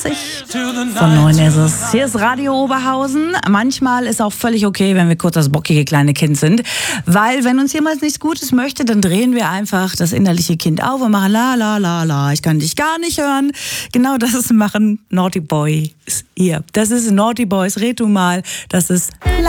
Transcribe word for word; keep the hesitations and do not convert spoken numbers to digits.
Von neun ist es. Hier ist Radio Oberhausen. Manchmal ist auch völlig okay, wenn wir kurz das bockige kleine Kind sind. Weil wenn uns jemand nichts Gutes möchte, dann drehen wir einfach das innerliche Kind auf und machen la la la la. Ich kann dich gar nicht hören. Genau das machen Naughty Boys hier. Das ist Naughty Boys. Red du mal. Das ist la